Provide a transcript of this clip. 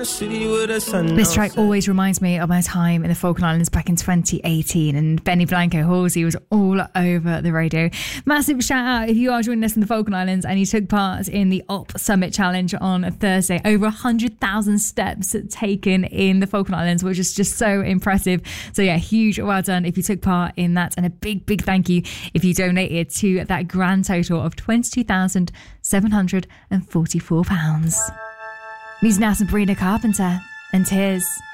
the city with a sun. This track always reminds me of my time in the Falkland Islands back in 2018, and Benny Blanco Halsey was all over the radio. Massive shout out if you are joining us in the Falkland Islands and you took part in the Op Summit Challenge on Thursday. Over 100,000 steps taken in the Falkland Islands, which is just so impressive. So yeah, huge well done if you took part in that, and a big thank you if you donated to that grand total of £22,744. Music now from Sabrina Carpenter and Tears.